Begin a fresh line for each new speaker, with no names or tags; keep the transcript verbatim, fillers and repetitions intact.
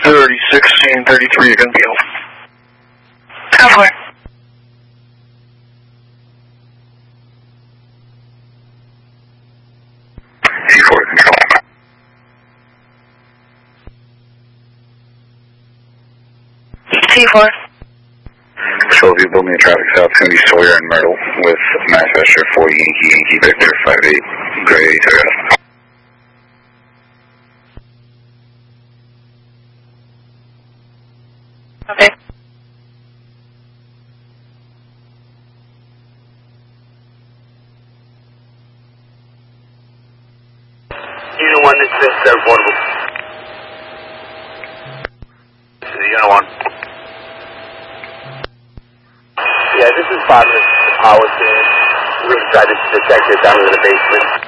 thirty, sixteen, thirty-three, you're going to be over.
Go for it.
C four control.
C four.
Control, if you build me a traffic south, it's going to be Sawyer and Myrtle with Manifestor four Yankee, Yankee Victor five eight, Gray Toyota.
Okay.
Unit one, this is uh, reportable. This is Unit one. Yeah, this is Bob, this is the power stand. We're going to try to detect it down in the basement.